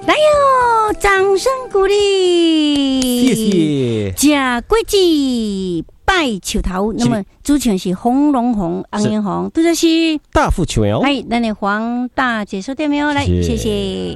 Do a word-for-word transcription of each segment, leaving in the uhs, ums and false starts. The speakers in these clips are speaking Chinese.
来哟，掌声鼓励！ 谢谢。 假规矩拜树头，那么主唱是红龙红、红艳红，都是大富球苗。 哎，咱的黄大姐收到没有？来，谢谢。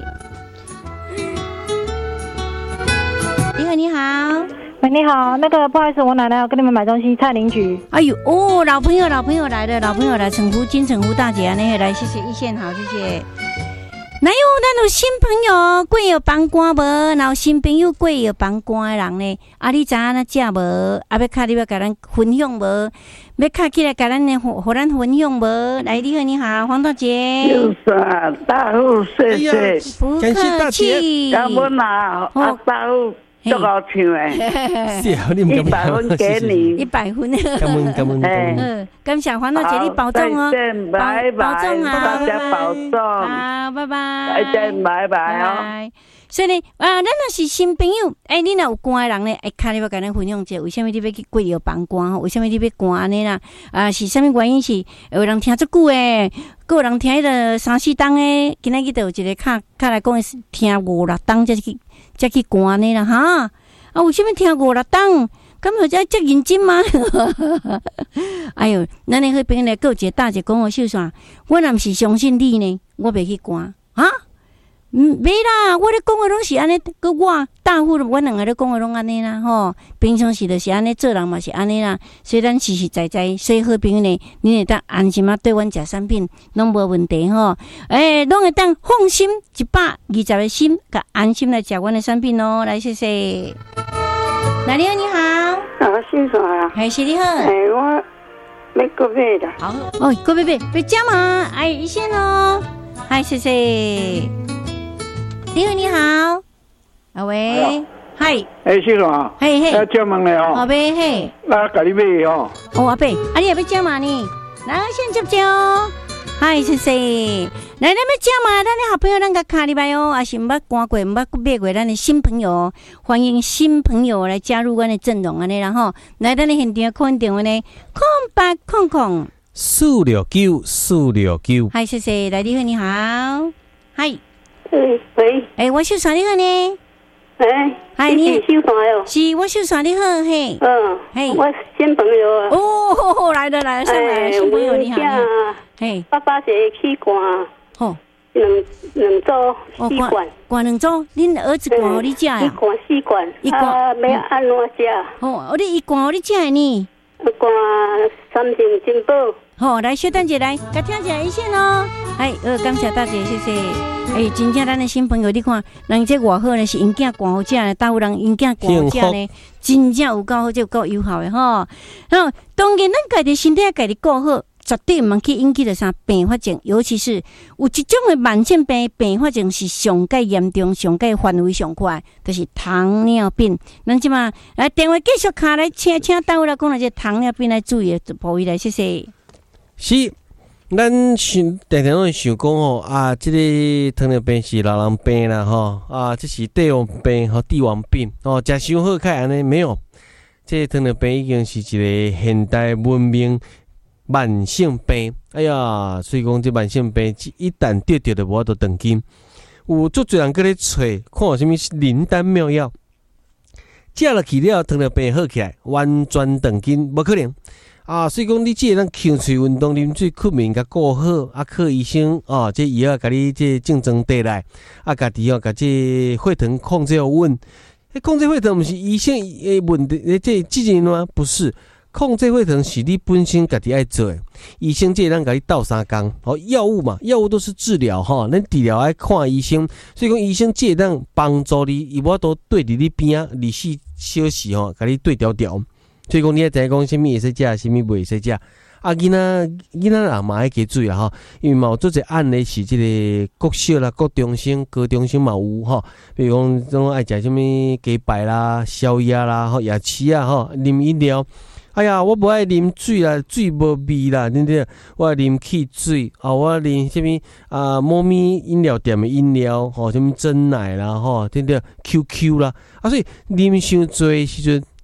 你好，你好。 喂，你好，那个不好意思，我奶奶要跟你们买东西，蔡林局。 哎呦哦，老朋友，老朋友来了，老朋友来，称呼金城湖大姐啊，那个来，谢谢一线好，谢谢。哪有咱有新朋友过有帮官无？然后新朋友过有帮官的人呢？啊，你知影那食无？啊，要卡你要甲咱分享无？要卡起来甲咱呢，互咱分享无？来，你好，你好，黄大姐。 有啥？大户谢谢， 不客气。 感恩啊，啊大户。足好唱诶！ 是啊，你一百分给你， 一百分。 感恩感恩感恩。 嗯，感谢黄大姐，你保重哦， 拜拜， 保重啊， 大家保重， 好，拜拜， 再见，拜拜哦。 所以呢，啊，咱若是新朋友，哎，你若有歌的人呢，哎，卡你要跟咱分享者，为什么你要去贵阳帮歌？为什么你要歌安尼啦？啊，是啥物原因？是有人听足久诶，还有人听迄个三四档诶，今仔日就有一个卡卡来讲诶，听五六档才去才去歌安尼啦哈。啊，为什么听五六档？咁有在遮认真吗？哎哟，咱咧迄边咧，有一个大姐讲我秀啥？我若毋是相信你呢，我袂去歌啊。嗯，袂啦，我咧讲诶拢是安尼，佮我大户，我两个咧讲诶拢安尼啦，吼。平常时就是安尼做人嘛是安尼啦，所以咱实实在在，所以好朋友呢，你会当安心啊，对阮食产品拢无问题吼。诶、欸，拢会当放心一百二十个心，甲安心来食阮诶产品咯。来，谢谢。哪里你好？ 啊，姓啥啊？ 还是你好？ 哎、欸，我要过买的。 好，哦，过买买，别讲嘛，哎，一线咯。嗨，谢谢。你好，你好，啊喂，嗨， 哎，是啥？ 嘿嘿， 要借问你哦。 阿伯嘿， 那甲你买哦。 哦，阿伯，啊你也要借嘛呢？来，先接接哦。嗨，谢谢。来，咱要借嘛？咱的好朋友，咱个卡里拜哦，还是毋捌赶过，毋捌买过咱的新朋友，欢迎新朋友来加入阮的阵容安尼啦吼。来，咱的现场看电话呢，空八空空四六九四六九。 嗨，谢谢。来，你好，你好，嗨。 嗯，喂， 哎、欸，我秀传你好呢。 哎， 嗨，你秀传哟？ 是，我秀传你好嘿。 嗯，嘿，我新朋友啊。 哦，来了来了，上来了，新朋友你好。嘿， 爸爸是去关。 哦， 两两组四罐。 关两组，恁儿子关互你食呀？ 一罐四罐。一罐啊，要安怎食？ 哦，你一罐互你食的呢？ 罐三成金宝。 好、哦，来，小等者来，甲听一下一线哦。哎，呃，感谢大姐，谢谢。哎，真正咱的新朋友，你看，人这偌好呢，是因囝管好食呢，大有人因囝管好食呢，真正有够好，就有够友好的吼。然后，当然，咱家己身体家己顾好，绝对唔通去引起着啥并发症，尤其是有一种的慢性病并发症是上介严重、上介范围上快，就是糖尿病。咱即马来电话继续卡来，请请大有来讲下这糖尿病来注意的部位来，谢谢。 是，咱想常常拢想讲吼啊，即、这个糖尿病是老人病啦吼啊，这是帝王病和帝王病哦，食伤好开安尼没有？这个糖尿病已经是一个现代文明慢性病。哎呀，所以讲这慢性病一旦得着就无法度断根。有足侪人搁咧找看有啥物灵丹妙药，食落去了糖尿病好起来，完全断根无可能。啊，所以讲你即个咱口喙运动、啉水、困眠，甲顾好，啊，靠医生哦，这药啊，甲你这正装地来，啊，家己哦，甲这血糖控制好稳。迄控制血糖毋是医生诶问题，诶，这责任吗？不是，控制血糖是你本身家己爱做诶。医生这咱甲你斗相共，哦，药物嘛，药物都是治疗吼，咱治疗爱看医生，所以讲医生这咱帮助你，伊无都对伫你边啊，二十四小时吼，甲你对调调。所以讲，你爱知影讲，啥物会使食，啥物袂使食。啊，囡仔囡仔人嘛爱加注意啦吼，因为嘛有做者案例是即个国小啦、国中生、高中生嘛有吼，比如讲种爱食啥物鸡排啦、宵夜啦、吼夜市啊吼，啉饮料。哎呀，我无爱啉水啦，水无味啦，对不对？我爱啉汽水，啊，我啉啥物啊？猫咪饮料店的饮料，吼，啥物珍奶啦，吼，对不对 ？Q Q 啦，啊，所以啉伤多时阵，